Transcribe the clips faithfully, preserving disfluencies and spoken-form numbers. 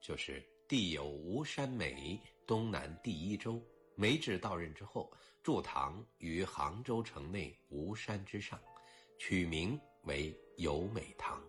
就是地有吴山美，东南第一州。梅治到任之后，筑堂于杭州城内吴山之上，取名为有美堂。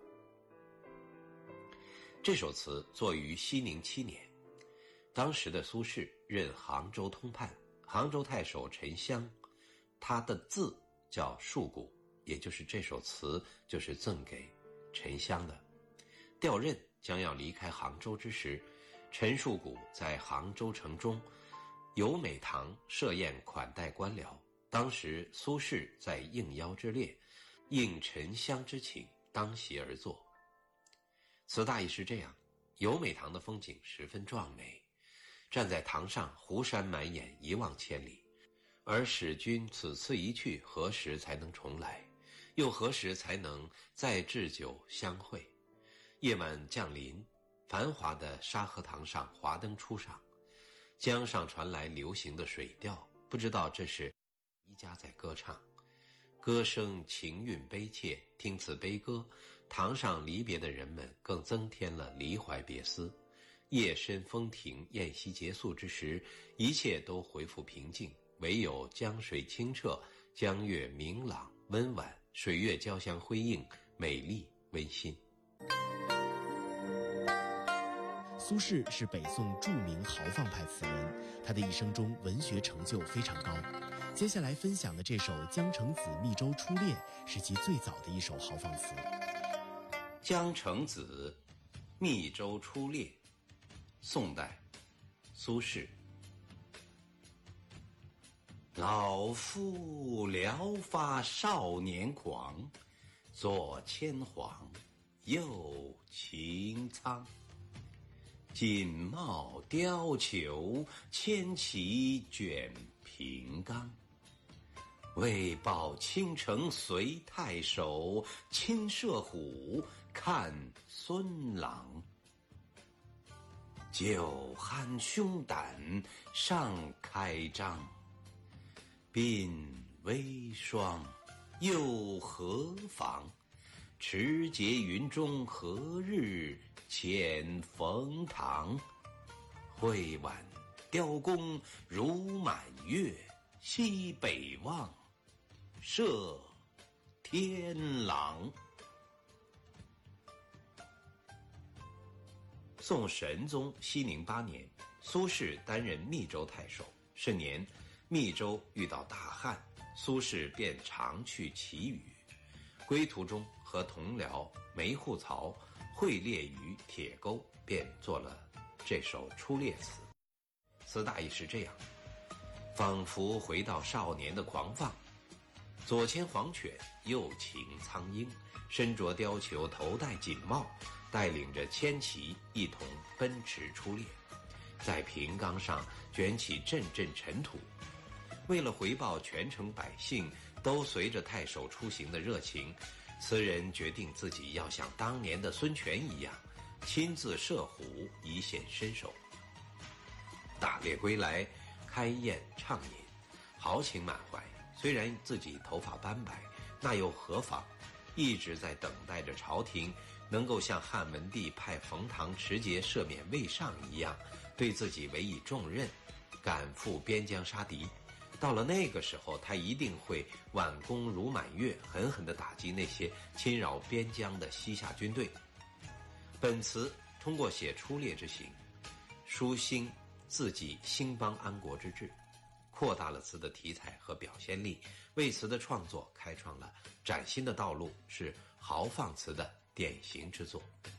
这首词作于熙宁七年，当时的苏轼任杭州通判，杭州太守陈襄，他的字叫树谷，也就是这首词就是赠给陈襄的。调任将要离开杭州之时，陈树谷在杭州城中有美堂设宴款待官僚。当时苏轼在应邀之列，应陈襄之请，当席而坐。词大意是这样：有美堂的风景十分壮美，站在堂上，湖山满眼，一望千里。而使君此次一去，何时才能重来？又何时才能再置酒相会？夜晚降临，繁华的沙河堂上华灯初上，江上传来流行的水调，不知道这是一家在歌唱，歌声情韵悲切。听此悲歌，堂上离别的人们更增添了离怀别思。夜深风停，宴席结束之时，一切都恢复平静，唯有江水清澈，江月明朗温婉，水月交相辉映，美丽温馨。 苏轼是北宋著名豪放派词人，他的一生中文学成就非常高。接下来分享的这首《江城子·密州出猎》是其最早的一首豪放词。 江城子·密州出猎，宋代，苏轼。老夫聊发少年狂，左牵黄，右擎苍。锦帽貂裘，千骑卷平冈。为报倾城随太守，亲射虎，看孙郎。酒酣胸胆尚开张，鬓微霜，又何妨？持节云中何日遣冯唐？会挽雕弓如满月，西北望，射天狼。宋神宗熙宁八年，苏轼担任密州太守。是年，密州遇到大旱，苏轼便常去祈雨。归途中和同僚梅户曹会猎于铁沟，便做了这首出猎词。词大意是这样：仿佛回到少年的狂放，左牵黄犬，右擎苍鹰，身着貂裘，头戴锦帽，带领着千骑一同奔驰出猎，在平冈上卷起阵阵尘土。为了回报全城百姓都随着太守出行的热情，词人决定自己要像当年的孙权一样，亲自射虎以显身手。打猎归来，开宴畅饮，豪情满怀。虽然自己头发斑白，那又何妨？一直在等待着朝廷能够像汉文帝派冯唐持节赦免魏尚一样，对自己委以重任，赶赴边疆杀敌。到了那个时候，他一定会挽弓如满月，狠狠地打击那些侵扰边疆的西夏军队。本词通过写出猎之行，抒兴自己兴邦安国之志，扩大了词的题材和表现力，为词的创作开创了崭新的道路，是豪放词的典型之作。